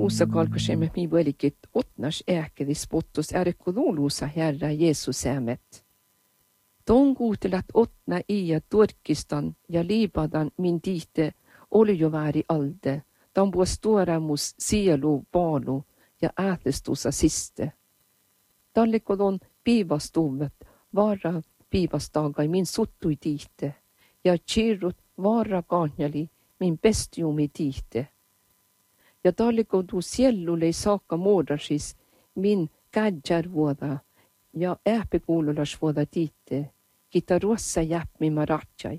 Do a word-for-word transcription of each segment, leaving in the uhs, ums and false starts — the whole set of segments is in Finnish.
luusa kalkasemme mi velikit otnas ääkedis pottus ärkku luuluusa Herra Jeesus äämet. Ton kuutelat otna ia turkistan ja liipadan min tiite oli jo vääri alde. Dan puos tuoremus sielu paalu ja äätestusa siste. Tallikodon piivastuvet vara piivastagai min suttui tiite ja chirrut vara kahnjali min bestiumi tiite. Ja tallikodu siellule saakka muodasis min kädjärvuoda ja ääpekuululasvuoda tiite, kita ruossa jäpmi maratjai.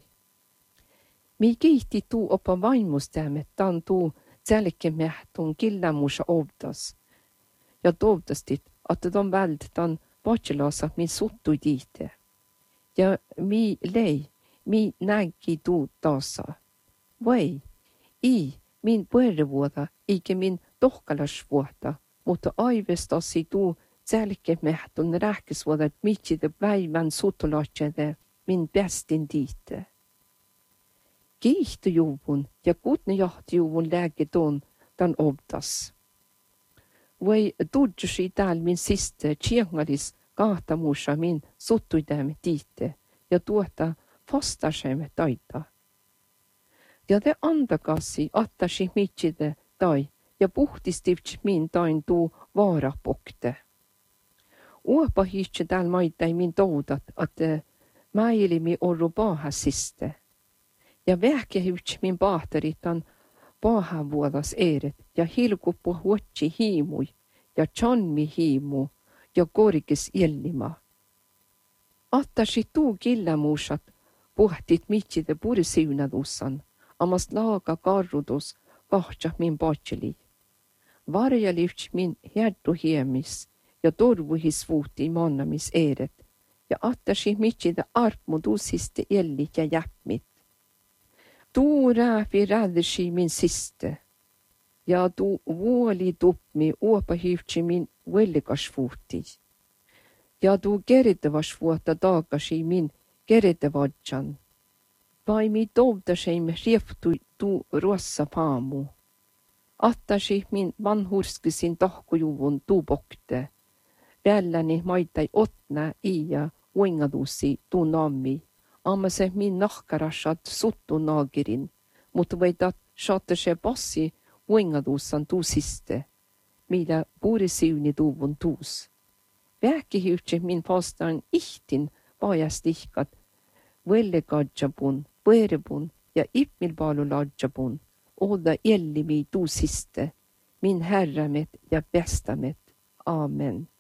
Mi kiihti tuu opa vaimustämme, tan tuu tselkemähtun killämusa ovdas. Ja tovdastit, että ton väld tan patjelasa min suttui tiite. Ja mi lei, mi näki tuu taasa. Vai, i min puerevuoda, eikä min tohkalasvuoda, mutta aivestasi tuu tselkemähtun rähkesvuoda, että mitside päivän suttulatsede min bestin tiite. Kiihtojuvun ja kutne jahtjuvun lägeton tan obdas. Vai tudjusi tääl min siste tjengalis kahtamusa min suttuidämme tiite ja tuota fastasemme taita. Ja te andakasi attasi mitside tai ja puhtistivts min tain tuu vaarapokte. Uopa hiitse tääl maitai min toudat, että mäilimi orru paahasiste. Ja vähkehyts min pahtaritan paahavuodas eeret ja hilkuppu huotsi hiimui ja chanmi hiimu ja korkis illima. Attasi tuu killämuusat puhtit mitside purisiunadussan, amas laaga karrudus kahtsa min patseli. Varjalivts min hjärtu hiemis ja torvuhis vuuti mannamis eeret ja attasi mitside arpmudusiste ellit ja jäppmit. Tuu rääpi räddersi min siste, ja tuu vuoli tupmi uopahyvtsi min vellikasvuuti, ja tuu keritevasvuota taakasi min keritevadjan, vai mi tovdaseimme rieftui tuu ruossa paamu. Attasi min vanhurskisin tahkujuvun tuu pokte, välläni maitai otna iä uengadusi tuu nammi. Amma se min nahkarasat suttu naagirin, mutta veitat saatte se passi uengadussan tuusiste, mitä puurisiuni tuuvun tuus. Vähkihyhtse min vastaan ihtin paajastihkat, vellegadjapun, põerebun ja ipmilpaaluladjapun, oda ellimi tuusiste, min herramet ja bestamet. Amen.